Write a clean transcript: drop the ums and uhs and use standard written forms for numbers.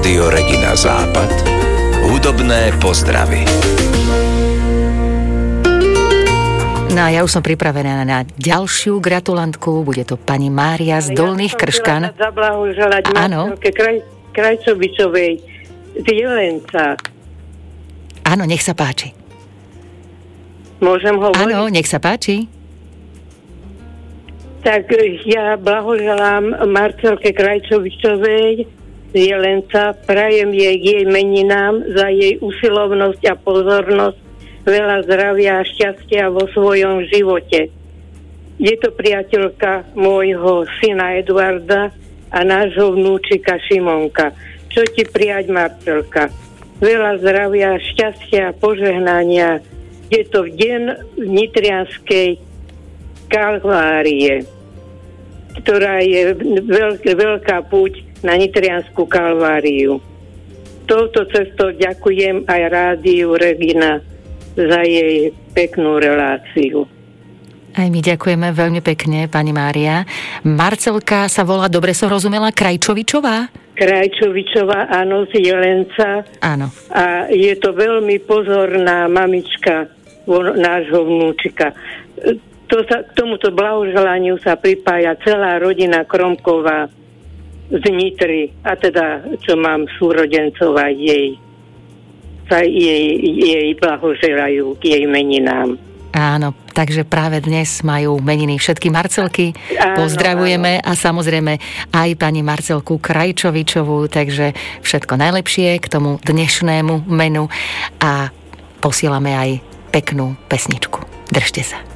Rádio Regina Západ. Hudobné pozdravy. No a ja už som pripravená na ďalšiu gratulantku. Bude to pani Mária z Dolných Krškan. Zablahoželať manželke Krajčovičovej z Jelenca. Áno, nech sa páči. Môžem hovoriť? Áno, nech sa páči. Tak ja blahoželám Marcelke Krajčovičovej z Jelenca. Prajem jej k jej meninám za jej usilovnosť a pozornosť, veľa zdravia a šťastia vo svojom živote. Je to priateľka môjho syna Eduarda a nášho vnúčika Šimonka. Čo ti prijať, Marcelka? Veľa zdravia, šťastia a požehnania. Je to v deň nitrianskej Kalvárie, ktorá je veľká púť na nitriansku Kalváriu. Touto cestou ďakujem aj Rádiu Regina za jej peknú reláciu. Aj my ďakujeme veľmi pekne, pani Mária. Marcelka sa volá, dobre som rozumela, Krajčovičová? Krajčovičová, áno, z Jelenca. Áno. A je to veľmi pozorná mamička nášho vnúčika. K tomuto blahoželaniu sa pripája celá rodina Kromková z Nitry, a teda, čo mám súrodencov aj jej blahoželajú k jej meninám. Áno, takže práve dnes majú meniny všetky Marcelky. Pozdravujeme a samozrejme aj pani Marcelku Krajčovičovú, takže všetko najlepšie k tomu dnešnému menu a posielame aj peknú pesničku. Držte sa.